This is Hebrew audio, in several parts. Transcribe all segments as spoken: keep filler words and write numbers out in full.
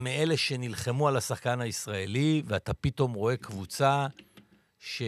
מאלה שנלחמו על השחקן הישראלי, ואתה פתאום רואה קבוצה ש...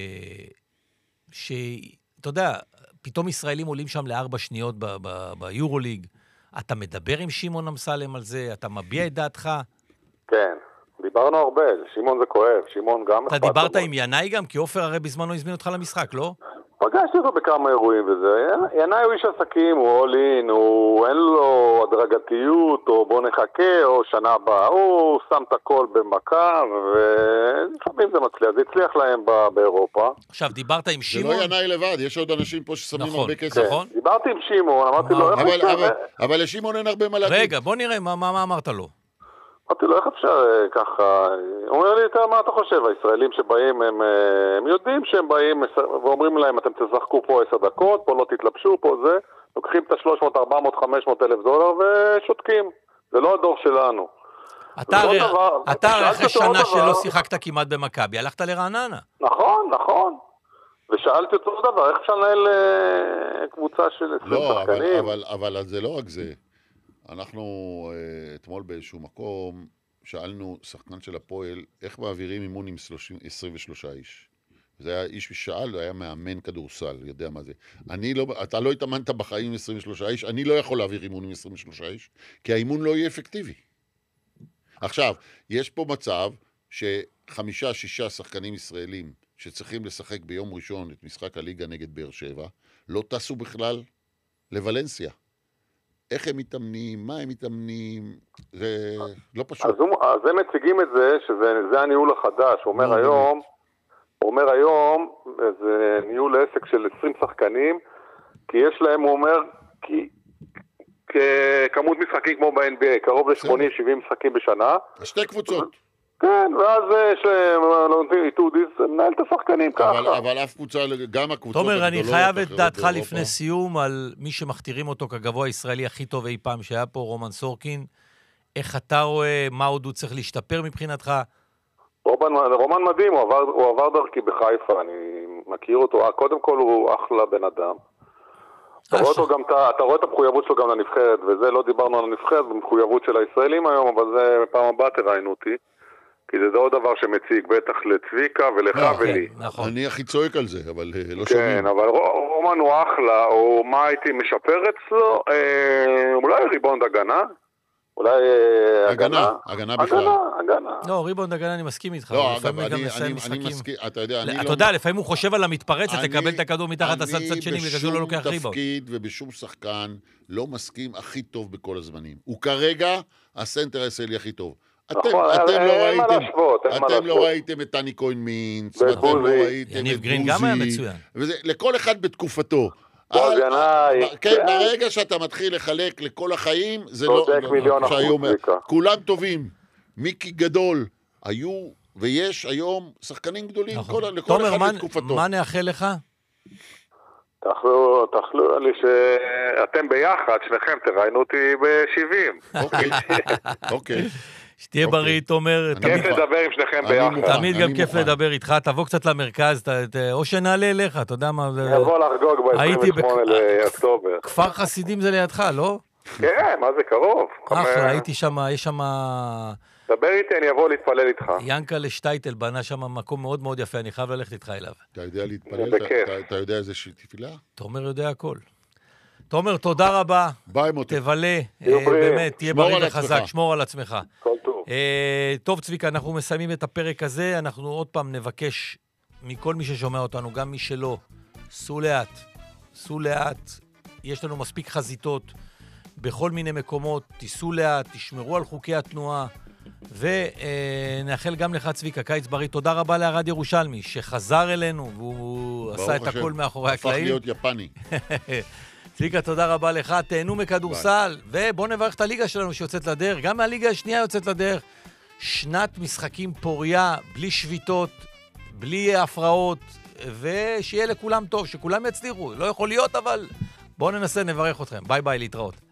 ש... אתה יודע, פתאום ישראלים עולים שם לארבע שניות ב- ב- ביורוליג. אתה מדבר עם שמעון אמסלם על זה? אתה מביע את דעתך? כן, דיברנו הרבה. שמעון זה כואב. שמעון גם... אתה דיברת עם ינאי גם? כי אופר הרי בזמנו הזמין אותך למשחק, לא? פגשתי אותו בכמה אירועים וזה. ינאי הוא איש עסקים, הוא אולין, הוא אין לו הדרגתיות, או בוא נחכה, או שנה הבאה. הוא שם את הכל במכה, ולפעמים זה מצליח. זה הצליח להם באירופה. עכשיו, דיברת עם שמעון? זה לא ינאי לבד, יש עוד אנשים פה ששמים נכון, הרבה כסף. נכון. דיברתי עם שמעון, אמרתי לו, איך אבל, אפשר... אבל, אבל לשמעון אין הרבה מה להגיד. רגע, בוא נראה, מה, מה, מה אמרת לו? אמרתי לו, איך אפשר ככה... הוא אומר לי, מה אתה חושב? הישראלים שבאים, הם, הם יודעים שהם באים ואומרים להם, אתם תשחקו פה עשר דקות, פה לא תתלבשו, פה זה, לוקחים את ה-שלוש מאות, ארבע מאות, חמש מאות אלף דולר ושותקים. זה לא הדור שלנו. אתה הרי אחרי שנה שלא שיחקת כמעט במכבי, הלכת לרעננה. נכון, נכון. ושאלתי אותו עוד דבר, איך אפשר לנהל קבוצה של עשרים שחקנים? לא, אבל זה לא רק זה. אנחנו אתמול באיזשהו מקום שאלנו שחקן של הפועל איך מעבירים אימון עם עשרים ושלושה איש. זה היה איש ששאל, היה מאמן כדורסל, יודע מה זה. אני לא, אתה לא התאמנת בחיים עם עשרים ושלושה איש, אני לא יכול להעביר אימון עם עשרים ושלושה איש, כי האימון לא יהיה אפקטיבי. עכשיו, יש פה מצב שחמישה, שישה שחקנים ישראלים שצריכים לשחק ביום ראשון את משחק הליגה נגד באר שבע, לא טסו בכלל לוולנסיה. איך הם מתאמנים, מה הם מתאמנים, זה לא פשוט. אז, הוא, אז הם מציגים את זה, שזה הניהול החדש. הוא אומר היום, הוא אומר היום, זה ניהול עסק של עשרים שחקנים, כי יש להם, הוא אומר, כי, ככמות משחקים כמו ב-אן בי איי, קרוב ל-שמונים שבעים משחקים בשנה. שתי קבוצות. כן, ואז יש להם איתודיס, מנהל את השחקנים ככה. אבל אף קבוצה, גם הקבוצות תומר, אני חייב את דעתך לפני סיום על מי שמכתירים אותו כגבוה הישראלי הכי טוב אי פעם שהיה פה, רומן סורקין. איך אתה רואה, מה עוד הוא צריך להשתפר מבחינתך? רומן מדהים, הוא עבר דרכי בחיפה, אני מכיר אותו. קודם כל הוא אחלה בן אדם. אתה רואה את המחויבות שלו גם לנבחרת, וזה לא דיברנו על הנבחרת, במחויבות של הישראלים היום, אבל זה פעם הבאה תראינו אותי. כי זה עוד דבר שמציג בטח לצביקה ולך ולי. אני הכי צועק על זה, אבל לא שומעים. כן, אבל רומן הוא אחלה, או מה הייתי משפר אצלו? אולי ריבונד הגנה? אולי הגנה? הגנה בכלל. הגנה. לא, ריבונד הגנה אני מסכים איתך. לא, אגב, אני מסכים. אתה יודע, אני לא... אתה יודע, לפעמים הוא חושב על המתפרצת, תקבל את הכדור מתחת הסד צד שני, וכזו לא לוקח ריבונד. אני בשום תפקיד ובשום שחקן לא מסכים הכי טוב בכל הזמנים. הוא כרגע הסנטר הישראלי הכי טוב. אתם לא ראיתם, אתם לא ראיתם את טני כהן מינץ, ואתם לא ראיתם את יניב גרין גם היה מצוין. לכל אחד בתקופתו. כן, ברגע שאתה מתחיל לחלק לכל החיים, זה לא... כולם טובים. מיקי גדול, היו ויש היום שחקנים גדולים, לכל אחד בתקופתו. תומר, מה נאחל לך? תאכלו, תאכלו לי שאתם ביחד, שניכם תראיינו אותי ב-שבעים. אוקיי, אוקיי. שתהיה בריא, תומר. כיף לדבר עם שניכם ביחד. תמיד גם כיף לדבר איתך, תבוא קצת למרכז, או שנעלה אליך, אתה יודע מה... נבוא לחגוג ב-עשרים ושמונה לאוקטובר. כפר חסידים זה לידך, לא? כן, מה זה קרוב? אחלה, הייתי שם, יש שם... דבר איתי, אני אבוא להתפלל איתך. ינקלה שטייטל בנה שם מקום מאוד מאוד יפה, אני חייב ללכת איתך אליו. אתה יודע להתפלל? אתה יודע איזה תפילה? תומר יודע הכל. תומר, תודה רבה. ביי מוטי. תבלה, באמת, תהיה בריא וחזק, שמור על עצמך. כל טוב. טוב צביקה, אנחנו מסיימים את הפרק הזה, אנחנו עוד פעם נבקש מכל מי ששומע אותנו, גם מי שלא, סעו לאט, סעו לאט, יש לנו מספיק חזיתות בכל מיני מקומות, תיסעו לאט, תשמרו על חוקי התנועה, ונאחל גם לך צביקה, קיץ בריא, תודה רבה להרד ירושלמי, שחזר אלינו, והוא עשה את הכל מאחורי הקלעים. הפך להיות יפני. צביקה, תודה רבה לך, תהנו מכדורסל, ובוא נברך את הליגה שלנו שיוצאת לדרך, גם מהליגה השנייה יוצאת לדרך, שנת משחקים פוריה, בלי שביתות, בלי הפרעות, ושיהיה לכולם טוב, שכולם יצליחו, לא יכול להיות, אבל בואו ננסה, נברך אתכם, ביי ביי, להתראות.